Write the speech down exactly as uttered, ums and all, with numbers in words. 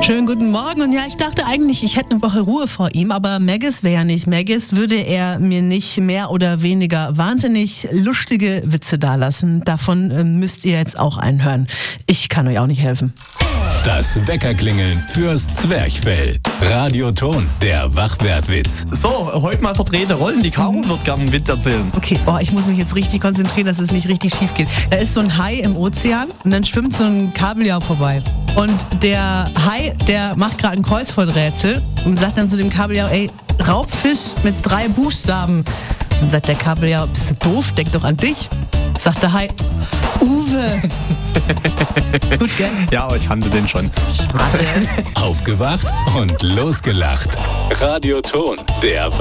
Schönen guten Morgen. Und ja, ich dachte eigentlich, ich hätte eine Woche Ruhe vor ihm, aber Maggis wäre ja nicht Maggis, würde er mir nicht mehr oder weniger wahnsinnig lustige Witze dalassen. Davon äh, müsst ihr jetzt auch einen hören. Ich kann euch auch nicht helfen. Das Weckerklingeln fürs Zwerchfell. Radioton, der Wachwertwitz. So, heute mal verdrehte Rollen. Die Caro wird gerne einen Witz erzählen. Okay, oh, ich muss mich jetzt richtig konzentrieren, dass es nicht richtig schief geht. Da ist so ein Hai im Ozean und dann schwimmt so ein Kabeljau vorbei. Und der Hai, der macht gerade ein Kreuzworträtsel und sagt dann zu dem Kabeljau, ey, Raubfisch mit drei Buchstaben. Und sagt der Kabeljau, bist du doof, denk doch an dich. Sagt der Hai, Uwe. Gut, gell? Ja, aber ich kannte den schon. Aufgewacht und losgelacht. Radioton, der